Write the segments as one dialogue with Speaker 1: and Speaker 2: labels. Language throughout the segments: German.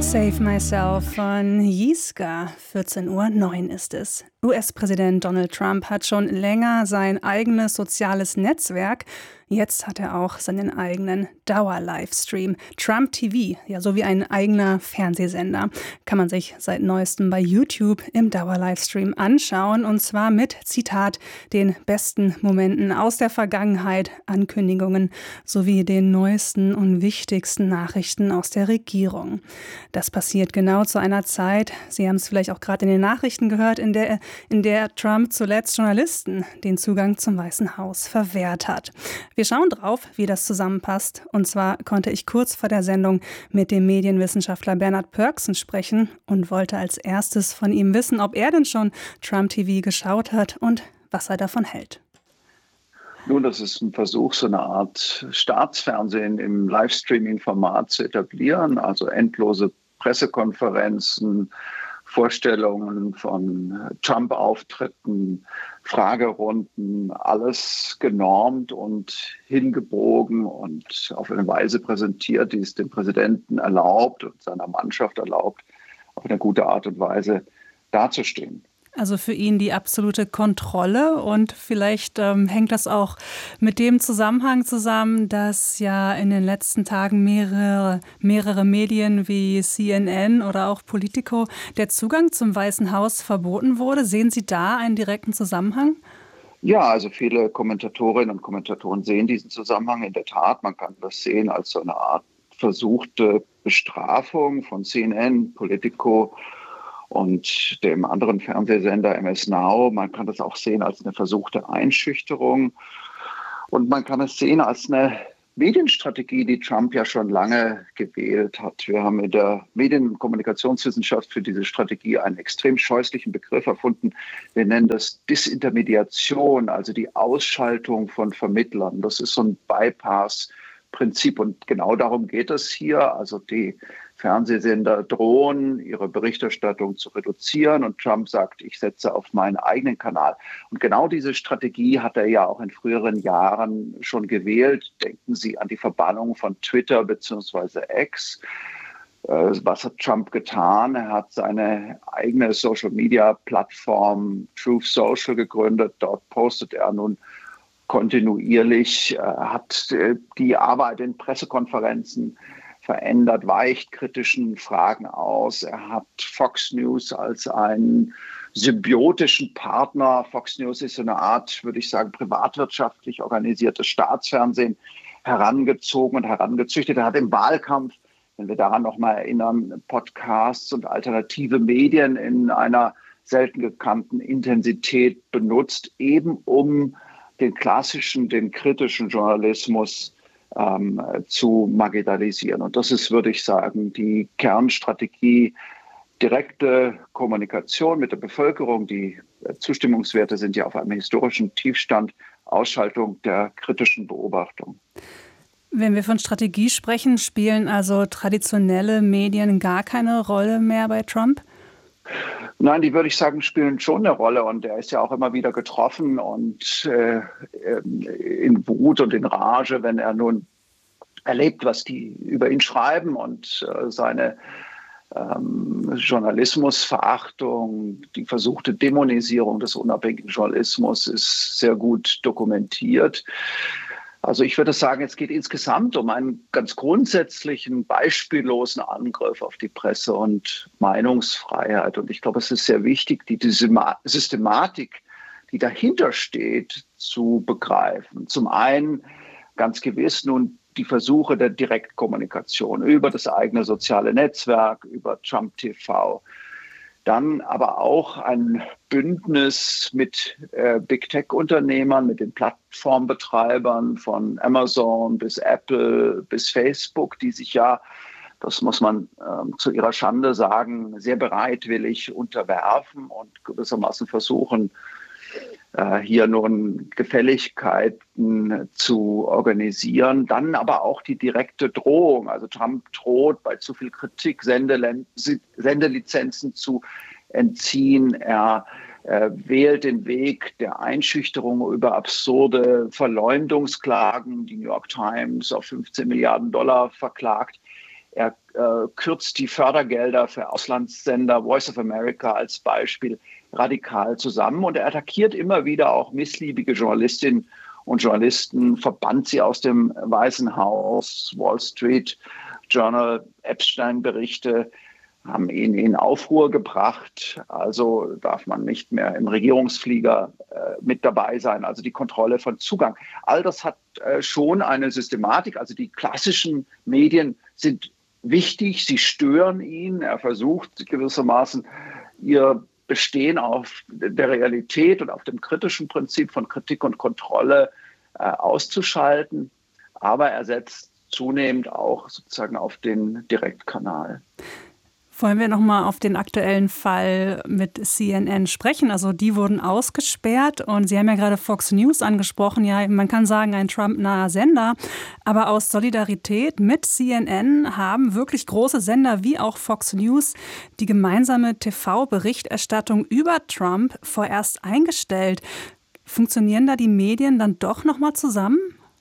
Speaker 1: Save Myself von Yiska. 14:09 Uhr ist es. US-Präsident Donald Trump hat schon länger sein eigenes soziales Netzwerk. Jetzt hat er auch seinen eigenen Dauer-Livestream. Trump TV, ja, so wie ein eigener Fernsehsender. Kann man sich seit neuestem bei YouTube im Dauer-Livestream anschauen. Und zwar mit, Zitat, den besten Momenten aus der Vergangenheit, Ankündigungen sowie den neuesten und wichtigsten Nachrichten aus der Regierung. Das passiert genau zu einer Zeit, Sie haben es vielleicht auch gerade in den Nachrichten gehört, in der Trump zuletzt Journalisten den Zugang zum Weißen Haus verwehrt hat. Wir schauen drauf, wie das zusammenpasst. Und zwar konnte ich kurz vor der Sendung mit dem Medienwissenschaftler Bernhard Pörksen sprechen und wollte als erstes von ihm wissen, ob er denn schon Trump TV geschaut hat und was er davon hält.
Speaker 2: Nun, das ist ein Versuch, so eine Art Staatsfernsehen im Livestreaming-Format zu etablieren, also endlose Pressekonferenzen, Vorstellungen von Trump-Auftritten, Fragerunden, alles genormt und hingebogen und auf eine Weise präsentiert, die es dem Präsidenten erlaubt und seiner Mannschaft erlaubt, auf eine gute Art und Weise dazustehen.
Speaker 1: Also für ihn die absolute Kontrolle und vielleicht hängt das auch mit dem Zusammenhang zusammen, dass ja in den letzten Tagen mehrere Medien wie CNN oder auch Politico der Zugang zum Weißen Haus verboten wurde. Sehen Sie da einen direkten Zusammenhang?
Speaker 2: Ja, also viele Kommentatorinnen und Kommentatoren sehen diesen Zusammenhang in der Tat. Man kann das sehen als so eine Art versuchte Bestrafung von CNN, Politico und dem anderen Fernsehsender MS Now. Man kann das auch sehen als eine versuchte Einschüchterung. Und man kann es sehen als eine Medienstrategie, die Trump ja schon lange gewählt hat. Wir haben in der Medien- und Kommunikationswissenschaft für diese Strategie einen extrem scheußlichen Begriff erfunden. Wir nennen das Disintermediation, also die Ausschaltung von Vermittlern. Das ist so ein Bypass-Prinzip und genau darum geht es hier. Also die Fernsehsender drohen, ihre Berichterstattung zu reduzieren und Trump sagt, ich setze auf meinen eigenen Kanal. Und genau diese Strategie hat er ja auch in früheren Jahren schon gewählt. Denken Sie an die Verbannung von Twitter bzw. X. Was hat Trump getan? Er hat seine eigene Social-Media-Plattform Truth Social gegründet. Dort postet er nun kontinuierlich, hat die Arbeit in Pressekonferenzen verändert, weicht kritischen Fragen aus. Er hat Fox News als einen symbiotischen Partner. Fox News ist so eine Art, würde ich sagen, privatwirtschaftlich organisiertes Staatsfernsehen herangezogen und herangezüchtet. Er hat im Wahlkampf, wenn wir daran noch mal erinnern, Podcasts und alternative Medien in einer selten gekannten Intensität benutzt, eben um den klassischen, den kritischen Journalismus zu marginalisieren. Und das ist, würde ich sagen, die Kernstrategie, direkte Kommunikation mit der Bevölkerung. Die Zustimmungswerte sind ja auf einem historischen Tiefstand, Ausschaltung der kritischen Beobachtung.
Speaker 1: Wenn wir von Strategie sprechen, spielen also traditionelle Medien gar keine Rolle mehr bei Trump?
Speaker 2: Nein, die würde ich sagen, spielen schon eine Rolle und er ist ja auch immer wieder getroffen und in Wut und in Rage, wenn er nun erlebt, was die über ihn schreiben und seine Journalismusverachtung, die versuchte Dämonisierung des unabhängigen Journalismus ist sehr gut dokumentiert. Also ich würde sagen, es geht insgesamt um einen ganz grundsätzlichen, beispiellosen Angriff auf die Presse- und Meinungsfreiheit. Und ich glaube, es ist sehr wichtig, die Systematik, die dahinter steht, zu begreifen. Zum einen ganz gewiss nun die Versuche der Direktkommunikation über das eigene soziale Netzwerk, über Trump TV. Dann aber auch ein Bündnis mit Big Tech-Unternehmern, mit den Plattformbetreibern von Amazon bis Apple bis Facebook, die sich ja, das muss man zu ihrer Schande sagen, sehr bereitwillig unterwerfen und gewissermaßen versuchen, hier nun Gefälligkeiten zu organisieren. Dann aber auch die direkte Drohung. Also Trump droht bei zu viel Kritik Sendelizenzen zu entziehen. Er wählt den Weg der Einschüchterung über absurde Verleumdungsklagen. Die New York Times auf $15 Milliarden verklagt. Er kürzt die Fördergelder für Auslandssender, Voice of America als Beispiel, radikal zusammen. Und er attackiert immer wieder auch missliebige Journalistinnen und Journalisten, verbannt sie aus dem Weißen Haus. Wall Street Journal, Epstein-Berichte haben ihn in Aufruhr gebracht. Also darf man nicht mehr im Regierungsflieger mit dabei sein. Also die Kontrolle von Zugang. All das hat schon eine Systematik. Also die klassischen Medien sind wichtig. Sie stören ihn. Er versucht gewissermaßen ihr Bestehen auf der Realität und auf dem kritischen Prinzip von Kritik und Kontrolle auszuschalten. Aber er setzt zunehmend auch sozusagen auf den Direktkanal.
Speaker 1: Wollen wir nochmal auf den aktuellen Fall mit CNN sprechen? Also die wurden ausgesperrt und Sie haben ja gerade Fox News angesprochen. Ja, man kann sagen, ein Trump-naher Sender. Aber aus Solidarität mit CNN haben wirklich große Sender wie auch Fox News die gemeinsame TV-Berichterstattung über Trump vorerst eingestellt. Funktionieren da die Medien dann doch nochmal zusammen?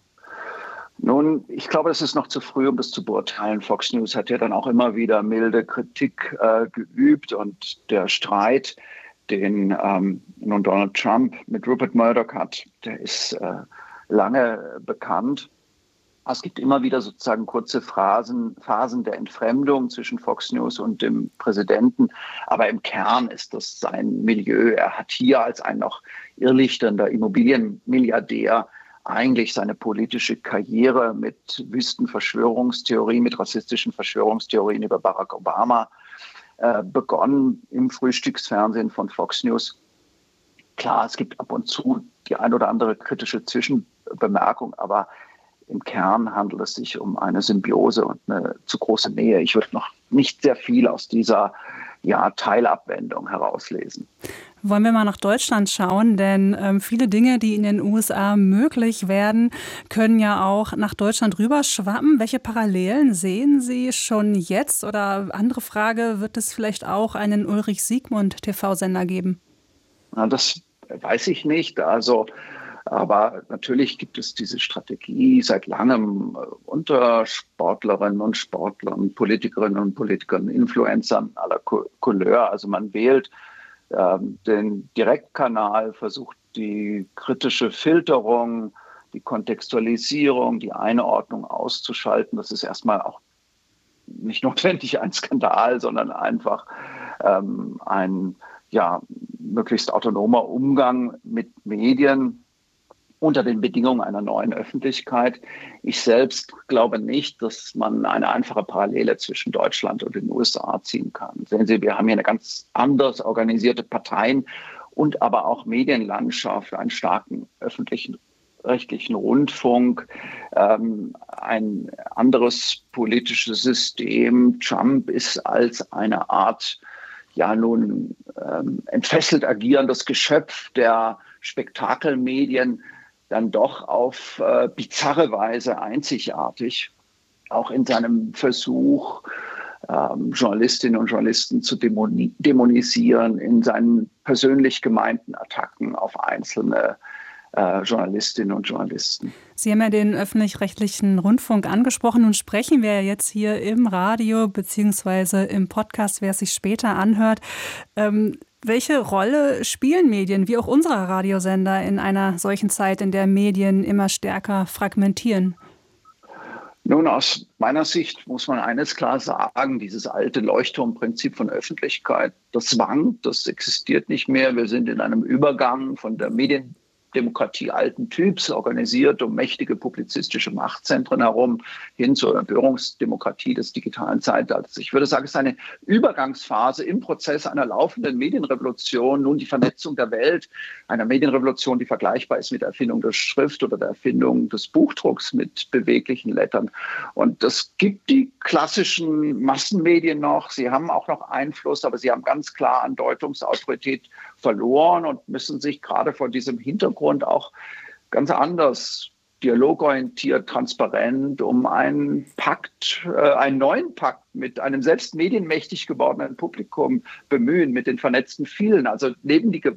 Speaker 2: Nun, ich glaube, es ist noch zu früh, um das zu beurteilen. Fox News hat ja dann auch immer wieder milde Kritik geübt und der Streit, den nun Donald Trump mit Rupert Murdoch hat, der ist lange bekannt. Es gibt immer wieder sozusagen kurze Phasen der Entfremdung zwischen Fox News und dem Präsidenten. Aber im Kern ist das sein Milieu. Er hat hier als ein noch irrlichternder Immobilienmilliardär eigentlich seine politische Karriere mit wüsten Verschwörungstheorien, mit rassistischen Verschwörungstheorien über Barack Obama begonnen im Frühstücksfernsehen von Fox News. Klar, es gibt ab und zu die ein oder andere kritische Zwischenbemerkung, aber im Kern handelt es sich um eine Symbiose und eine zu große Nähe. Ich würde noch nicht sehr viel aus dieser Teilabwendung herauslesen.
Speaker 1: Wollen wir mal nach Deutschland schauen, denn viele Dinge, die in den USA möglich werden, können ja auch nach Deutschland rüberschwappen. Welche Parallelen sehen Sie schon jetzt? Oder andere Frage, wird es vielleicht auch einen Ulrich-Siegmund-TV-Sender geben?
Speaker 2: Na, das weiß ich nicht. Aber natürlich gibt es diese Strategie seit langem unter Sportlerinnen und Sportlern, Politikerinnen und Politikern, Influencern aller Couleur. Also man wählt den Direktkanal, versucht die kritische Filterung, die Kontextualisierung, die Einordnung auszuschalten. Das ist erstmal auch nicht notwendig ein Skandal, sondern einfach ein möglichst autonomer Umgang mit Medien unter den Bedingungen einer neuen Öffentlichkeit. Ich selbst glaube nicht, dass man eine einfache Parallele zwischen Deutschland und den USA ziehen kann. Sehen Sie, wir haben hier eine ganz anders organisierte Parteien und aber auch Medienlandschaft, einen starken öffentlichen rechtlichen Rundfunk, ein anderes politisches System. Trump ist als eine Art entfesselt agierendes Geschöpf der Spektakelmedien dann doch auf bizarre Weise einzigartig, auch in seinem Versuch, Journalistinnen und Journalisten zu dämonisieren, in seinen persönlich gemeinten Attacken auf einzelne Journalistinnen und Journalisten.
Speaker 1: Sie haben ja den öffentlich-rechtlichen Rundfunk angesprochen. Nun sprechen wir ja jetzt hier im Radio beziehungsweise im Podcast, wer es sich später anhört. Welche Rolle spielen Medien, wie auch unsere Radiosender, in einer solchen Zeit, in der Medien immer stärker fragmentieren?
Speaker 2: Nun, aus meiner Sicht muss man eines klar sagen, dieses alte Leuchtturmprinzip von Öffentlichkeit, das wankt, das existiert nicht mehr. Wir sind in einem Übergang von der Mediendemokratie alten Typs, organisiert um mächtige publizistische Machtzentren herum, hin zur Empörungsdemokratie des digitalen Zeitalters. Ich würde sagen, es ist eine Übergangsphase im Prozess einer laufenden Medienrevolution, nun die Vernetzung der Welt, einer Medienrevolution, die vergleichbar ist mit der Erfindung der Schrift oder der Erfindung des Buchdrucks mit beweglichen Lettern. Und das gibt die klassischen Massenmedien noch. Sie haben auch noch Einfluss, aber sie haben ganz klar an Deutungsautorität verloren und müssen sich gerade vor diesem Hintergrund auch ganz anders dialogorientiert, transparent um einen neuen Pakt mit einem selbst medienmächtig gewordenen Publikum bemühen, mit den vernetzten vielen. Also neben die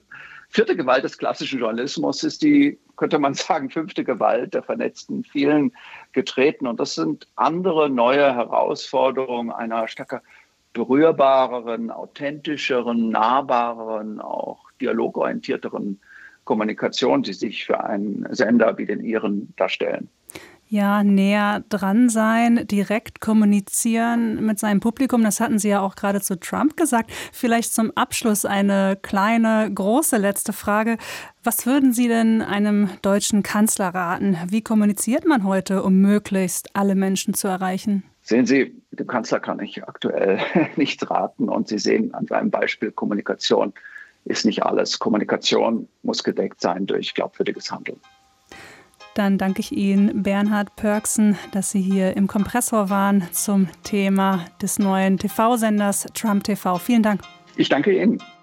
Speaker 2: vierte Gewalt des klassischen Journalismus ist die, könnte man sagen, fünfte Gewalt der vernetzten vielen getreten. Und das sind andere neue Herausforderungen einer stärker berührbareren, authentischeren, nahbareren, auch dialogorientierteren Kommunikation, die sich für einen Sender wie den Ihren darstellen.
Speaker 1: Ja, näher dran sein, direkt kommunizieren mit seinem Publikum, das hatten Sie ja auch gerade zu Trump gesagt. Vielleicht zum Abschluss eine kleine, große letzte Frage. Was würden Sie denn einem deutschen Kanzler raten? Wie kommuniziert man heute, um möglichst alle Menschen zu erreichen?
Speaker 2: Sehen Sie, dem Kanzler kann ich aktuell nichts raten. Und Sie sehen an seinem Beispiel, Kommunikation ist nicht alles. Kommunikation muss gedeckt sein durch glaubwürdiges Handeln.
Speaker 1: Dann danke ich Ihnen, Bernhard Pörksen, dass Sie hier im Kompressor waren zum Thema des neuen TV-Senders Trump TV. Vielen Dank.
Speaker 2: Ich danke Ihnen.